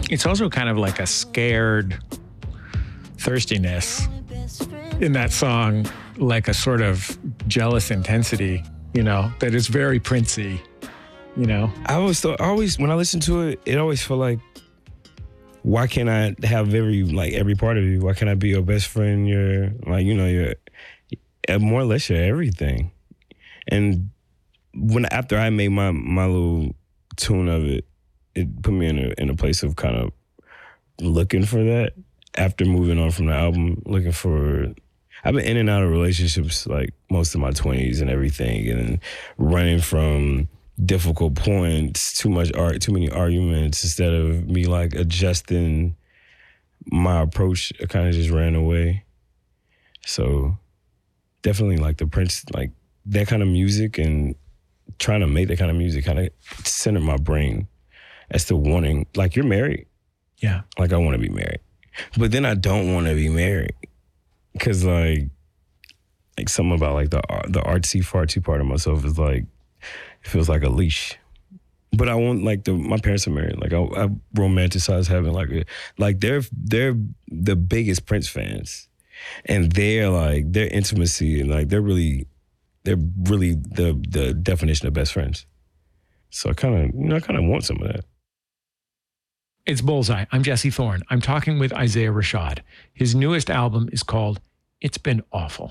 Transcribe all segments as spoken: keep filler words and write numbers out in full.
It's also kind of like a scared thirstiness in that song, like a sort of jealous intensity, you know, that is very Princey, you know. I always thought, always when I listen to it, it always felt like, why can't I have every like every part of you? Why can't I be your best friend? Your like you know your more or less your everything. And when after I made my my little tune of it, it put me in a in a place of kind of looking for that. After moving on from the album, looking for, I've been in and out of relationships like most of my twenties and everything, and running from difficult points, too much art, too many arguments. Instead of me like adjusting my approach, I kind of just ran away. So definitely like the Prince, like that kind of music and trying to make that kind of music kind of centered my brain as to wanting, like, you're married. Yeah. Like, I want to be married. But then I don't want to be married. Because, like, like something about, like, the the artsy-fartsy part of myself is, like, it feels like a leash. But I want, like, the my parents are married. Like, I, I romanticize having, like, a, like, they're, they're the biggest Prince fans. And they're, like, their intimacy, and, like, they're really, they're really the the definition of best friends. So I kind of, you know, I kind of want some of that. It's Bullseye. I'm Jesse Thorne. I'm talking with Isaiah Rashad. His newest album is called It's Been Awful.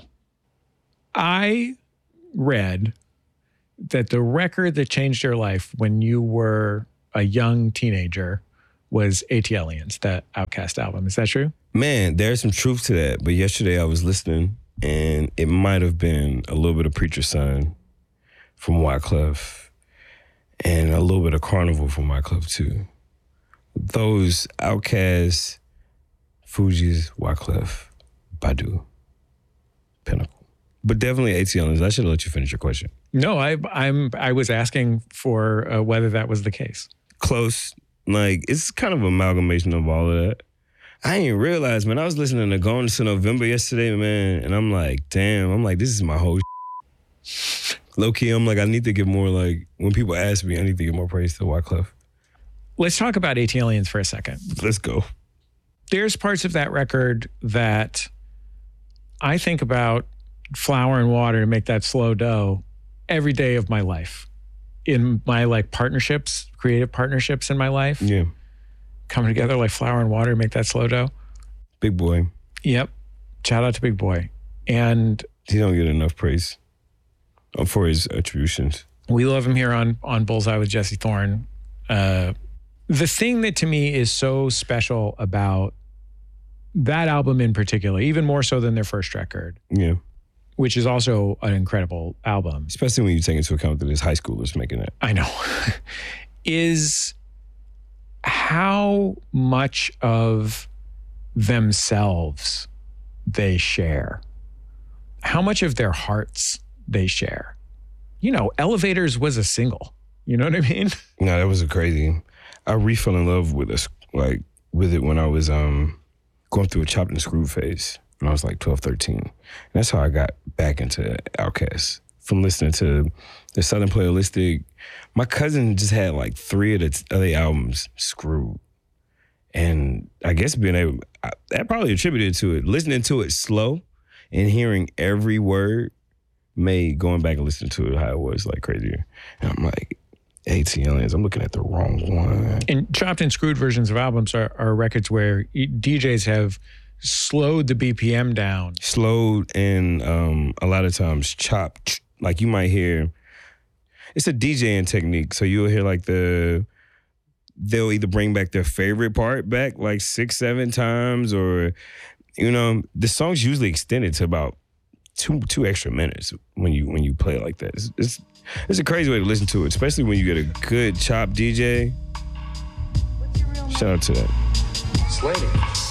I read that the record that changed your life when you were a young teenager was ATLiens, that Outkast album. Is that true? Man, there's some truth to that. But yesterday I was listening, and it might have been a little bit of Preacher's Son from Wyclef and a little bit of Carnival from Wyclef too. Those Outkast, Fugees, Wyclef, Badu, Pinnacle. But definitely ATLiens. I should have let you finish your question. No, I I'm I was asking for uh, whether that was the case. Close. Like, it's kind of an amalgamation of all of that. I didn't realize, man, I was listening to Going to November yesterday, man, and I'm like, damn, I'm like, this is my whole shit. Low-key, I'm like, I need to give more, like, when people ask me, I need to give more praise to Wyclef. Let's talk about ATLiens for a second. Let's go. There's parts of that record that I think about Flour and Water to make that slow dough every day of my life. In my, like, partnerships, creative partnerships in my life. Yeah. Coming together like Flour and Water to make that slow dough. Big Boy. Yep. Shout out to Big Boy. And he don't get enough praise for his attributions. We love him here on, on Bullseye with Jesse Thorne. Uh, the thing that to me is so special about that album in particular, even more so than their first record. Yeah. Which is also an incredible album. Especially when you take into account that it's high schoolers making it. I know. is how much of themselves they share. How much of their hearts they share. You know, Elevators was a single. You know what I mean? No, that was a crazy. I re-fell in love with this, like, with it when I was um, going through a chopped and screwed phase when I was like twelve, thirteen. And that's how I got back into Outkast. From listening to the Southern Playalistic. My cousin just had like three of the other albums screwed. And I guess being able, I, that probably attributed to it. Listening to it slow and hearing every word made going back and listening to it how it was like crazier. And I'm like, ATLiens, I'm looking at the wrong one. And chopped and screwed versions of albums are, are records where D Js have slowed the B P M down. Slowed and um, a lot of times chopped. Like you might hear, it's a DJing technique. So you'll hear like the, they'll either bring back their favorite part back like six, seven times, or, you know, the song's usually extended to about two two extra minutes when you when you play it like that. It's, it's, it's a crazy way to listen to it, especially when you get a good chop D J. Shout out to that. Slater.